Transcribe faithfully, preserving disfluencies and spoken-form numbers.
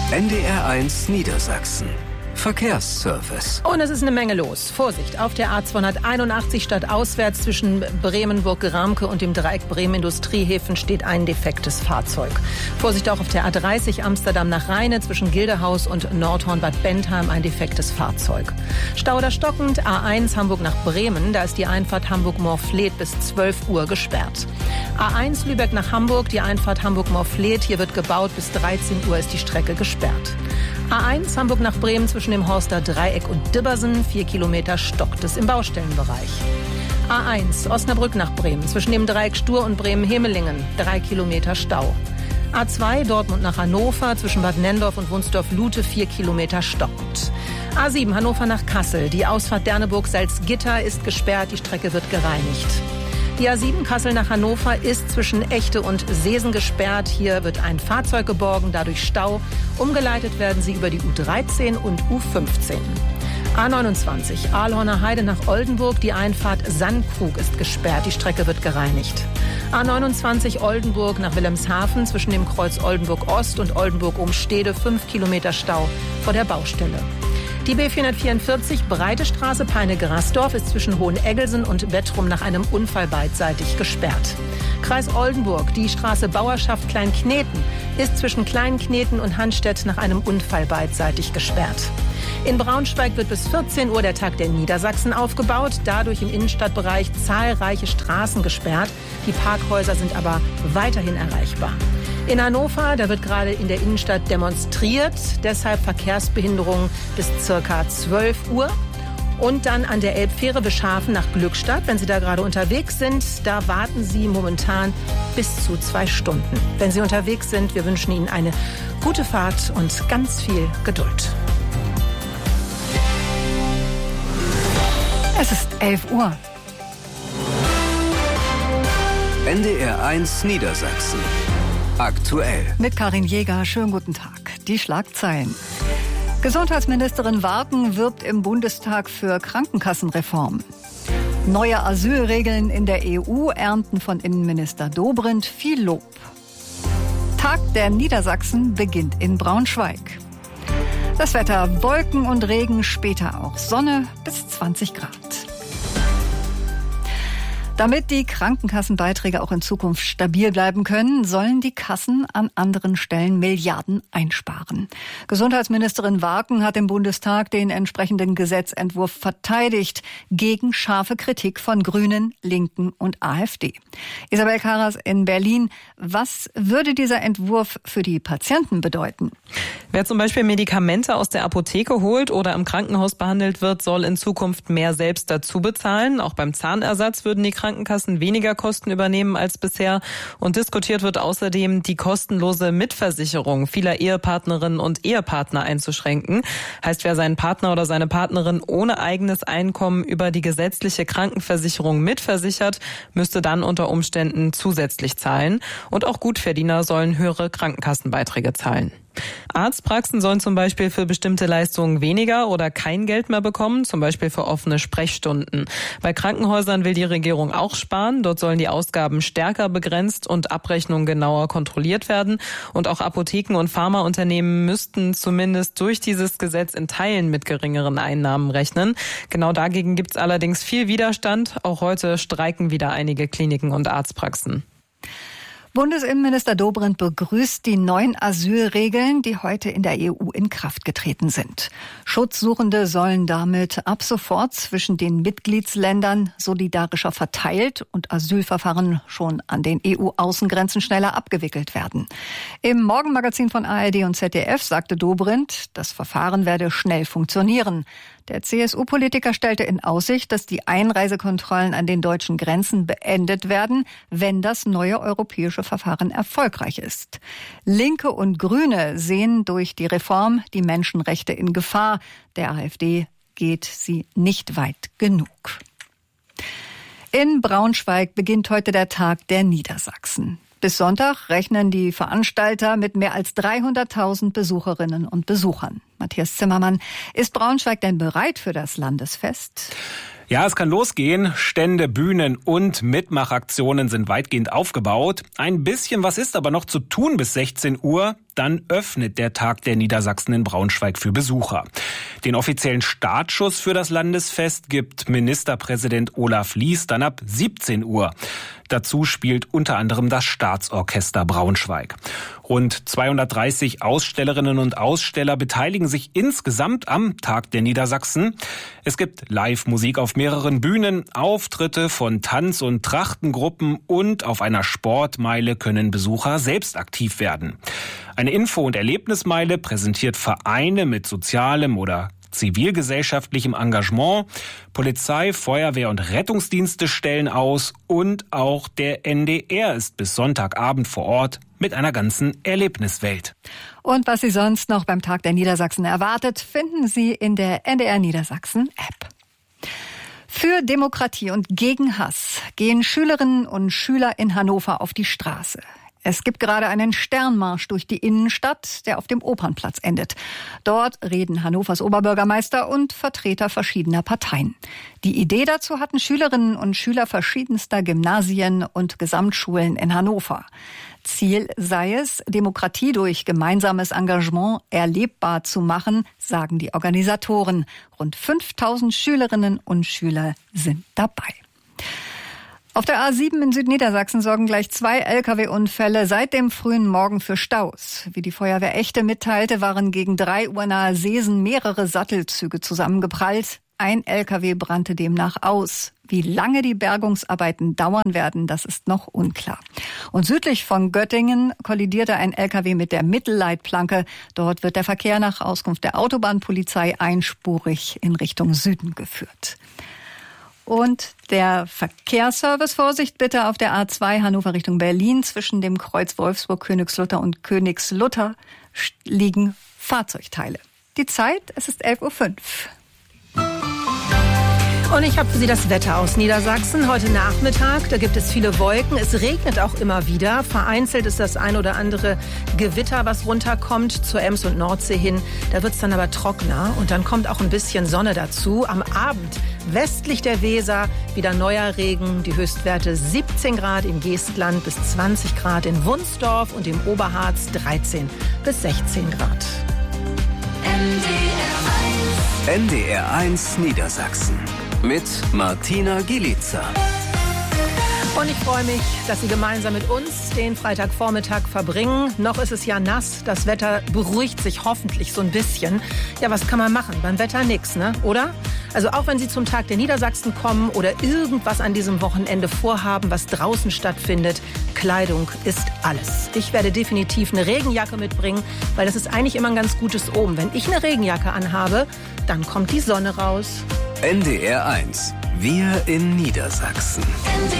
N D R eins Niedersachsen. Verkehrsservice. Und es ist eine Menge los. Vorsicht, auf der A zweihunderteinundachtzig stadtauswärts zwischen Bremenburg-Geramke und dem Dreieck Bremen-Industriehäfen steht ein defektes Fahrzeug. Vorsicht auch auf der A dreißig Amsterdam nach Rheine zwischen Gildehaus und Nordhorn-Bad Bentheim ein defektes Fahrzeug. Stau oder stockend, A eins Hamburg nach Bremen, da ist die Einfahrt Hamburg-Morfleet bis zwölf Uhr gesperrt. A eins Lübeck nach Hamburg, die Einfahrt Hamburg-Morfleet, hier wird gebaut, bis dreizehn Uhr ist die Strecke gesperrt. A eins Hamburg nach Bremen zwischen dem Horster Dreieck und Dibbersen, vier Kilometer stockt es im Baustellenbereich. A eins Osnabrück nach Bremen zwischen dem Dreieck Stur und Bremen-Hemelingen, drei Kilometer Stau. A zwei Dortmund nach Hannover zwischen Bad Nenndorf und Wunsdorf-Lute, vier Kilometer stockend. A sieben Hannover nach Kassel, die Ausfahrt Derneburg-Salzgitter ist gesperrt, die Strecke wird gereinigt. Die A sieben Kassel nach Hannover ist zwischen Echte und Seesen gesperrt. Hier wird ein Fahrzeug geborgen, dadurch Stau. Umgeleitet werden sie über die U dreizehn und U fünfzehn. A neunundzwanzig Ahlhorner Heide nach Oldenburg. Die Einfahrt Sandkrug ist gesperrt. Die Strecke wird gereinigt. A neunundzwanzig Oldenburg nach Wilhelmshaven zwischen dem Kreuz Oldenburg Ost und Oldenburg Umstede. fünf Kilometer Stau vor der Baustelle. Die B vierhundertvierundvierzig Breite Straße Peine-Grasdorf ist zwischen Hoheneggelsen und Wettrum nach einem Unfall beidseitig gesperrt. Kreis Oldenburg, die Straße Bauerschaft Kleinkneten ist zwischen Kleinkneten und Hanstedt nach einem Unfall beidseitig gesperrt. In Braunschweig wird bis vierzehn Uhr der Tag der Niedersachsen aufgebaut, dadurch im Innenstadtbereich zahlreiche Straßen gesperrt. Die Parkhäuser sind aber weiterhin erreichbar. In Hannover, da wird gerade in der Innenstadt demonstriert, deshalb Verkehrsbehinderung bis circa zwölf Uhr. Und dann an der Elbfähre Beschafen nach Glückstadt. Wenn Sie da gerade unterwegs sind, da warten Sie momentan bis zu zwei Stunden. Wenn Sie unterwegs sind, wir wünschen Ihnen eine gute Fahrt und ganz viel Geduld. Es ist elf Uhr. N D R eins Niedersachsen. Aktuell. Mit Karin Jäger, schönen guten Tag. Die Schlagzeilen. Gesundheitsministerin Warken wirbt im Bundestag für Krankenkassenreform. Neue Asylregeln in der E U ernten von Innenminister Dobrindt viel Lob. Tag der Niedersachsen beginnt in Braunschweig. Das Wetter: Wolken und Regen, später auch Sonne bis zwanzig Grad. Damit die Krankenkassenbeiträge auch in Zukunft stabil bleiben können, sollen die Kassen an anderen Stellen Milliarden einsparen. Gesundheitsministerin Warken hat im Bundestag den entsprechenden Gesetzentwurf verteidigt, gegen scharfe Kritik von Grünen, Linken und AfD. Isabel Karas in Berlin. Was würde dieser Entwurf für die Patienten bedeuten? Wer zum Beispiel Medikamente aus der Apotheke holt oder im Krankenhaus behandelt wird, soll in Zukunft mehr selbst dazu bezahlen. Auch beim Zahnersatz würden die Krankenkassen weniger Kosten übernehmen als bisher. Und diskutiert wird außerdem, die kostenlose Mitversicherung vieler Ehepartnerinnen und Ehepartner einzuschränken. Heißt, wer seinen Partner oder seine Partnerin ohne eigenes Einkommen über die gesetzliche Krankenversicherung mitversichert, müsste dann unter Umständen zusätzlich zahlen. Und auch Gutverdiener sollen höhere Krankenkassenbeiträge zahlen. Arztpraxen sollen zum Beispiel für bestimmte Leistungen weniger oder kein Geld mehr bekommen, zum Beispiel für offene Sprechstunden. Bei Krankenhäusern will die Regierung auch sparen. Dort sollen die Ausgaben stärker begrenzt und Abrechnungen genauer kontrolliert werden. Und auch Apotheken und Pharmaunternehmen müssten zumindest durch dieses Gesetz in Teilen mit geringeren Einnahmen rechnen. Genau dagegen gibt es allerdings viel Widerstand. Auch heute streiken wieder einige Kliniken und Arztpraxen. Bundesinnenminister Dobrindt begrüßt die neuen Asylregeln, die heute in der E U in Kraft getreten sind. Schutzsuchende sollen damit ab sofort zwischen den Mitgliedsländern solidarischer verteilt und Asylverfahren schon an den E U-Außengrenzen schneller abgewickelt werden. Im Morgenmagazin von A R D und Z D F sagte Dobrindt, das Verfahren werde schnell funktionieren. Der C S U-Politiker stellte in Aussicht, dass die Einreisekontrollen an den deutschen Grenzen beendet werden, wenn das neue europäische Verfahren erfolgreich ist. Linke und Grüne sehen durch die Reform die Menschenrechte in Gefahr. Der AfD geht sie nicht weit genug. In Braunschweig beginnt heute der Tag der Niedersachsen. Bis Sonntag rechnen die Veranstalter mit mehr als dreihunderttausend Besucherinnen und Besuchern. Matthias Zimmermann, ist Braunschweig denn bereit für das Landesfest? Ja, es kann losgehen. Stände, Bühnen und Mitmachaktionen sind weitgehend aufgebaut. Ein bisschen was ist aber noch zu tun bis sechzehn Uhr. Dann öffnet der Tag der Niedersachsen in Braunschweig für Besucher. Den offiziellen Startschuss für das Landesfest gibt Ministerpräsident Olaf Lies dann ab siebzehn Uhr. Dazu spielt unter anderem das Staatsorchester Braunschweig. Rund zweihundertdreißig Ausstellerinnen und Aussteller beteiligen sich insgesamt am Tag der Niedersachsen. Es gibt Live-Musik auf mehreren Bühnen, Auftritte von Tanz- und Trachtengruppen und auf einer Sportmeile können Besucher selbst aktiv werden. Eine Info- und Erlebnismeile präsentiert Vereine mit sozialem oder zivilgesellschaftlichem Engagement. Polizei, Feuerwehr und Rettungsdienste stellen aus und auch der N D R ist bis Sonntagabend vor Ort mit einer ganzen Erlebniswelt. Und was Sie sonst noch beim Tag der Niedersachsen erwartet, finden Sie in der N D R Niedersachsen App. Für Demokratie und gegen Hass gehen Schülerinnen und Schüler in Hannover auf die Straße. Es gibt gerade einen Sternmarsch durch die Innenstadt, der auf dem Opernplatz endet. Dort reden Hannovers Oberbürgermeister und Vertreter verschiedener Parteien. Die Idee dazu hatten Schülerinnen und Schüler verschiedenster Gymnasien und Gesamtschulen in Hannover. Ziel sei es, Demokratie durch gemeinsames Engagement erlebbar zu machen, sagen die Organisatoren. Rund fünftausend Schülerinnen und Schüler sind dabei. Auf der A sieben in Südniedersachsen sorgen gleich zwei L K W-Unfälle seit dem frühen Morgen für Staus. Wie die Feuerwehr Echte mitteilte, waren gegen drei Uhr nahe Seesen mehrere Sattelzüge zusammengeprallt. Ein L K W brannte demnach aus. Wie lange die Bergungsarbeiten dauern werden, das ist noch unklar. Und südlich von Göttingen kollidierte ein L K W mit der Mittelleitplanke. Dort wird der Verkehr nach Auskunft der Autobahnpolizei einspurig in Richtung Süden geführt. Und der Verkehrsservice, Vorsicht bitte, auf der A zwei Hannover Richtung Berlin zwischen dem Kreuz Wolfsburg, Königslutter und Königslutter liegen Fahrzeugteile. Die Zeit, es ist elf Uhr fünf. Und ich habe für Sie das Wetter aus Niedersachsen. Heute Nachmittag, da gibt es viele Wolken. Es regnet auch immer wieder. Vereinzelt ist das ein oder andere Gewitter, was runterkommt zur Ems und Nordsee hin. Da wird es dann aber trockener und dann kommt auch ein bisschen Sonne dazu. Am Abend westlich der Weser wieder neuer Regen. Die Höchstwerte siebzehn Grad im Geestland bis zwanzig Grad in Wunsdorf und im Oberharz dreizehn bis sechzehn Grad. N D R eins Niedersachsen mit Martina Gielitzer. Und ich freue mich, dass Sie gemeinsam mit uns den Freitagvormittag verbringen. Noch ist es ja nass, das Wetter beruhigt sich hoffentlich so ein bisschen. Ja, was kann man machen? Beim Wetter nix, ne? Oder? Also auch wenn Sie zum Tag der Niedersachsen kommen oder irgendwas an diesem Wochenende vorhaben, was draußen stattfindet, Kleidung ist alles. Ich werde definitiv eine Regenjacke mitbringen, weil das ist eigentlich immer ein ganz gutes Omen. Wenn ich eine Regenjacke anhabe, dann kommt die Sonne raus. N D R eins. Wir in Niedersachsen.